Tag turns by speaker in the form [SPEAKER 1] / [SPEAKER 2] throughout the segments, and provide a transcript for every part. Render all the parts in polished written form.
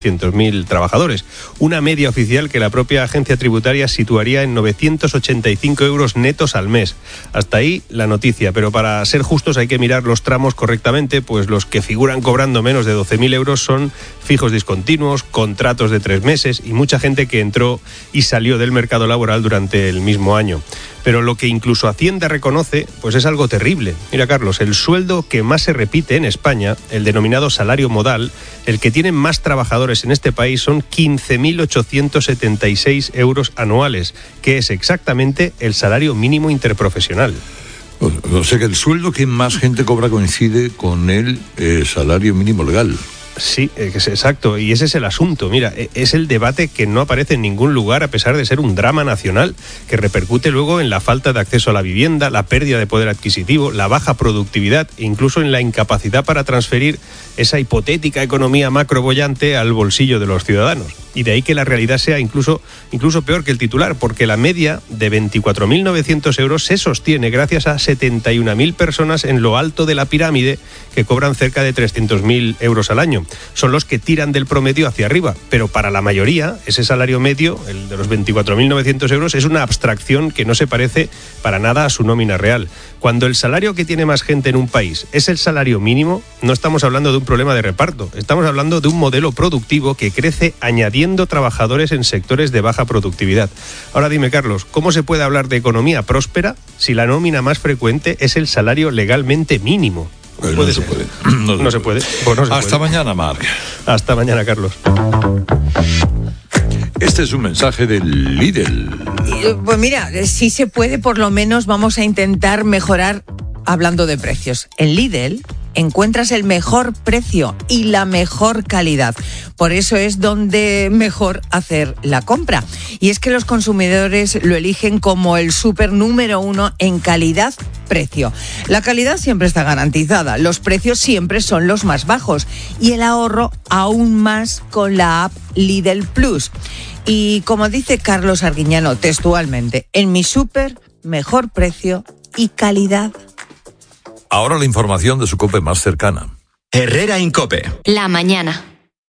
[SPEAKER 1] 100.000 trabajadores. Una media oficial que la propia agencia tributaria situaría en 985 euros netos al mes. Hasta ahí la noticia, pero para ser justos hay que mirar los tramos correctamente, pues los que figuran cobrando menos de 12.000 euros son fijos discontinuos, contratos de 3 meses y mucha gente que entró y salió del mercado laboral durante el mismo año. Pero lo que incluso Hacienda reconoce, pues es algo terrible. Mira, Carlos, el sueldo que más se repite en España, el denominado salario modal, el que tienen más trabajadores en este país, son 15.876 euros anuales, que es exactamente el salario mínimo interprofesional.
[SPEAKER 2] O sea que el sueldo que más gente cobra coincide con el salario mínimo legal.
[SPEAKER 1] Sí, es exacto, y ese es el asunto. Mira, es el debate que no aparece en ningún lugar a pesar de ser un drama nacional, que repercute luego en la falta de acceso a la vivienda, la pérdida de poder adquisitivo, la baja productividad e incluso en la incapacidad para transferir esa hipotética economía macroboyante al bolsillo de los ciudadanos. Y de ahí que la realidad sea incluso peor que el titular, porque la media de 24.900 euros se sostiene gracias a 71.000 personas en lo alto de la pirámide que cobran cerca de 300.000 euros al año. Son los que tiran del promedio hacia arriba, pero para la mayoría ese salario medio, el de los 24.900 euros, es una abstracción que no se parece para nada a su nómina real. Cuando el salario que tiene más gente en un país es el salario mínimo, no estamos hablando de un problema de reparto, estamos hablando de un modelo productivo que crece añadiendo trabajadores en sectores de baja productividad. Ahora dime, Carlos, ¿cómo se puede hablar de economía próspera si la nómina más frecuente es el salario legalmente mínimo?
[SPEAKER 2] Pues no se puede.
[SPEAKER 1] No se puede. Pues no se
[SPEAKER 2] Hasta
[SPEAKER 1] puede.
[SPEAKER 2] Mañana, Marc.
[SPEAKER 1] Hasta mañana, Carlos.
[SPEAKER 2] Este es un mensaje del Lidl.
[SPEAKER 3] Pues mira, si se puede, por lo menos vamos a intentar mejorar hablando de precios. En Lidl encuentras el mejor precio y la mejor calidad. Por eso es donde mejor hacer la compra. Y es que los consumidores lo eligen como el súper número 1 en calidad-precio. La calidad siempre está garantizada, los precios siempre son los más bajos y el ahorro aún más con la app Lidl Plus. Y como dice Carlos Arguiñano textualmente, en mi súper, mejor precio y calidad.
[SPEAKER 2] Ahora la información de su COPE más cercana.
[SPEAKER 4] Herrera Incope.
[SPEAKER 5] La mañana.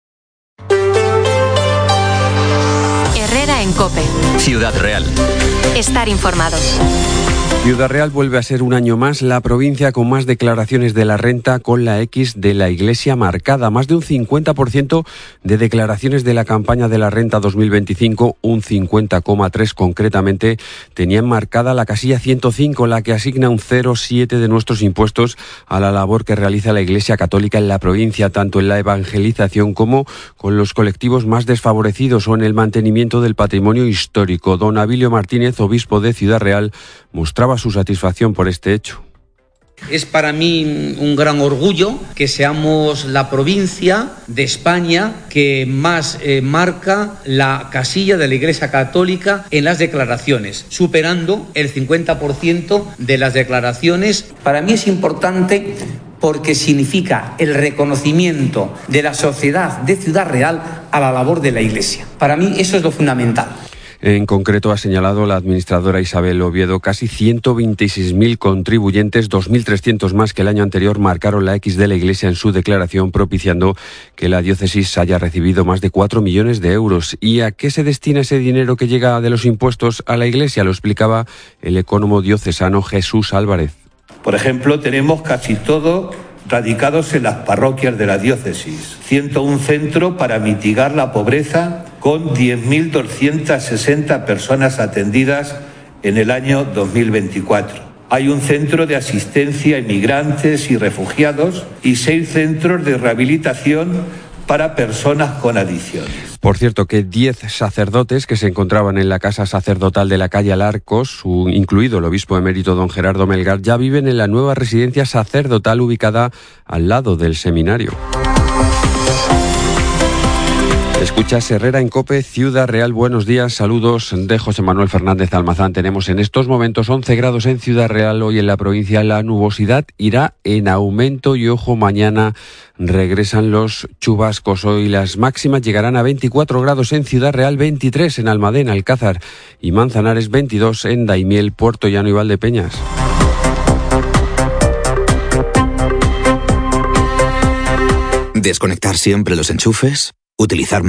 [SPEAKER 5] Herrera en COPE.
[SPEAKER 4] Ciudad Real.
[SPEAKER 5] Estar informado.
[SPEAKER 6] Ciudad Real vuelve a ser un año más la provincia con más declaraciones de la renta con la X de la Iglesia marcada. Más de un 50% de declaraciones de la campaña de la renta 2025, un 50,3 concretamente, tenían marcada la casilla 105, la que asigna un 0,7 de nuestros impuestos a la labor que realiza la Iglesia Católica en la provincia, tanto en la evangelización como con los colectivos más desfavorecidos o en el mantenimiento del patrimonio histórico. Don Abilio Martínez, obispo de Ciudad Real, mostraba su satisfacción por este hecho.
[SPEAKER 7] Es para mí un gran orgullo que seamos la provincia de España que más marca la casilla de la Iglesia Católica en las declaraciones, superando el 50% de las declaraciones. Para mí es importante porque significa el reconocimiento de la sociedad de Ciudad Real a la labor de la Iglesia. Para mí eso es lo fundamental.
[SPEAKER 6] En concreto, ha señalado la administradora Isabel Oviedo, casi 126.000 contribuyentes, 2.300 más que el año anterior, marcaron la X de la Iglesia en su declaración, propiciando que la diócesis haya recibido más de 4 millones de euros. ¿Y a qué se destina ese dinero que llega de los impuestos a la Iglesia? Lo explicaba el ecónomo diocesano Jesús Álvarez.
[SPEAKER 8] Por ejemplo, tenemos casi todo radicados en las parroquias de la diócesis. 101 centros para mitigar la pobreza, con 10.260 personas atendidas en el año 2024. Hay un centro de asistencia a inmigrantes y refugiados y 6 centros de rehabilitación para personas con adicciones.
[SPEAKER 6] Por cierto, que 10 sacerdotes que se encontraban en la casa sacerdotal de la calle Alarcos, incluido el obispo emérito don Gerardo Melgar, ya viven en la nueva residencia sacerdotal ubicada al lado del seminario. Escuchas Herrera en COPE, Ciudad Real. Buenos días, saludos de José Manuel Fernández Almazán. Tenemos en estos momentos 11 grados en Ciudad Real. Hoy en la provincia la nubosidad irá en aumento y ojo, mañana regresan los chubascos. Hoy las máximas llegarán a 24 grados en Ciudad Real, 23 en Almadén, Alcázar y Manzanares, 22 en Daimiel, Puerto Llano y Valdepeñas.
[SPEAKER 4] ¿Desconectar siempre los enchufes?
[SPEAKER 9] Utilizar